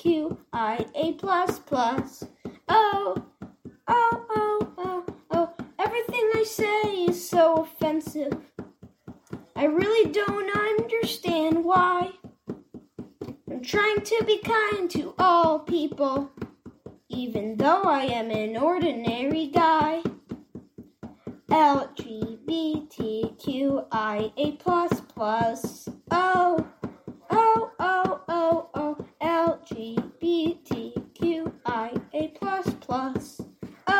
Oh, oh, oh, oh, oh, everything I say is so offensive. I really don't understand why. I'm trying to be kind to all people, even though I am an ordinary guy. LGBTQIA++.